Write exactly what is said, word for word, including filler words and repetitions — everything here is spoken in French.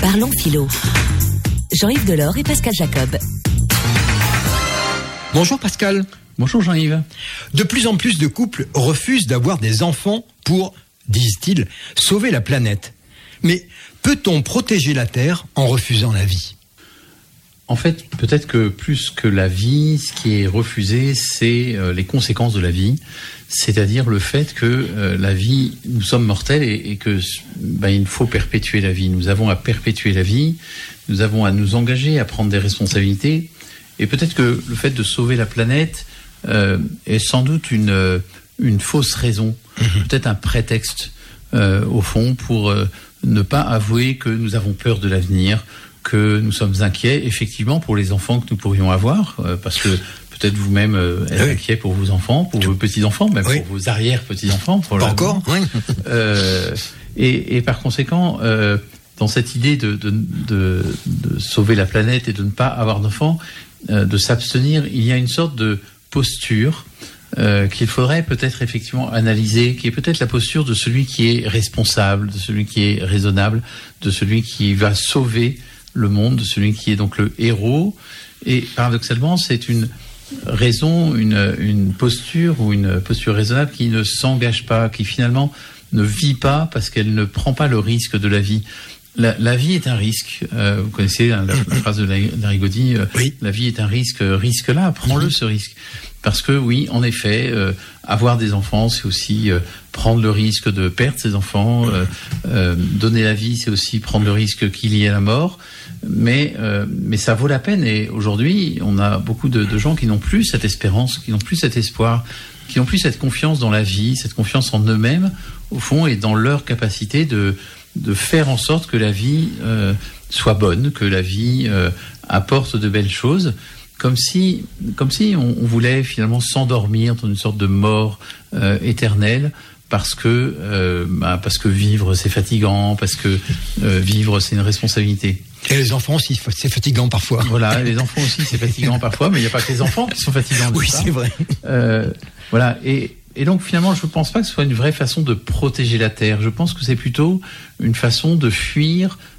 Parlons philo. Jean-Yves Delors et Pascal Jacob. Bonjour Pascal. Bonjour Jean-Yves. De plus en plus de couples refusent d'avoir des enfants pour, disent-ils, sauver la planète. Mais peut-on protéger la Terre en refusant la vie ? En fait, peut-être que plus que la vie, ce qui est refusé, c'est euh, les conséquences de la vie, c'est-à-dire le fait que euh, la vie, nous sommes mortels et, et que ben, il faut perpétuer la vie. Nous avons à perpétuer la vie, nous avons à nous engager, à prendre des responsabilités, et peut-être que le fait de sauver la planète euh, est sans doute une une fausse raison, mmh. peut-être un prétexte euh, au fond pour euh, ne pas avouer que nous avons peur de l'avenir, que nous sommes inquiets, effectivement, pour les enfants que nous pourrions avoir, euh, parce que peut-être vous-même euh, êtes oui. inquiet pour vos enfants, pour vos petits-enfants, même oui. pour vos arrière-petits-enfants. Pour Pas encore, oui. euh, et, et par conséquent, euh, dans cette idée de, de, de, de sauver la planète et de ne pas avoir d'enfants, euh, de s'abstenir, il y a une sorte de posture euh, qu'il faudrait peut-être effectivement analyser, qui est peut-être la posture de celui qui est responsable, de celui qui est raisonnable, de celui qui va sauver le monde, de celui qui est donc le héros. Et paradoxalement, c'est une raison, une, une posture ou une posture raisonnable qui ne s'engage pas, qui finalement ne vit pas parce qu'elle ne prend pas le risque de la vie. La, la vie est un risque. Euh, vous connaissez la, la phrase de Larigaudy, euh, oui. La vie est un risque, risque-là, prends-le ce risque. Parce que oui, en effet, euh, avoir des enfants, c'est aussi euh, prendre le risque de perdre ses enfants. Euh, euh, donner la vie, c'est aussi prendre le risque qu'il y ait la mort. Mais euh, mais ça vaut la peine. Et aujourd'hui, on a beaucoup de, de gens qui n'ont plus cette espérance, qui n'ont plus cet espoir, qui n'ont plus cette confiance dans la vie, cette confiance en eux-mêmes, au fond, et dans leur capacité de de faire en sorte que la vie euh, soit bonne, que la vie euh, apporte de belles choses. Comme si, comme si on, on voulait finalement s'endormir dans une sorte de mort euh, éternelle, parce que, euh, bah, parce que vivre c'est fatigant, parce que euh, vivre c'est une responsabilité. Et les enfants aussi, c'est fatigant parfois. Voilà, les enfants aussi c'est fatigant parfois, mais il n'y a pas que les enfants qui sont fatigants. Oui, c'est vrai. Euh, voilà, et, et donc finalement je ne pense pas que ce soit une vraie façon de protéger la Terre. Je pense que c'est plutôt une façon de fuir